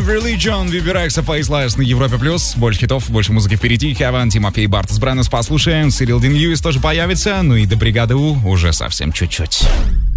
Religion, Виберекс, Faceless на Европе+. Больше хитов, больше музыки впереди. Хеван, Тимофей, Бартос, Брэннес послушаем. Сирил Дин Льюис тоже появится. Ну и до бригады У уже совсем чуть-чуть.